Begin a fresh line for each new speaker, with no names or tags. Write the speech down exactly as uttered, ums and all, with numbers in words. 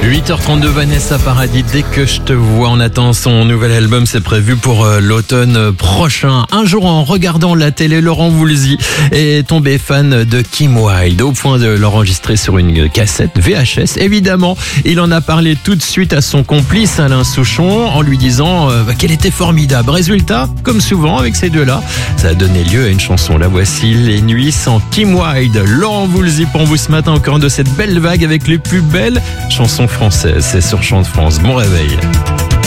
huit heures trente-deux, Vanessa Paradis, Dès que je te vois. On attend son nouvel album, c'est prévu pour euh, l'automne prochain. Un jour, en regardant la télé, Laurent Voulzy est tombé fan de Kim Wilde, au point de l'enregistrer sur une cassette V H S. Évidemment, il en a parlé tout de suite à son complice Alain Souchon, en lui disant euh, qu'elle était formidable. Résultat, comme souvent avec ces deux-là, ça a donné lieu à une chanson. La voici, Les Nuits sans Kim Wilde. Laurent Voulzy pour vous ce matin, encore de cette belle vague avec les plus belles chansons françaises. C'est sur Chant de France. Bon réveil.